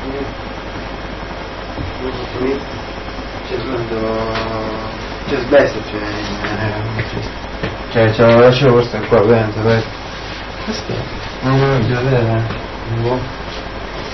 c'è smesso, ce lo lascio forse qua dentro, dai. Non me lo vedere.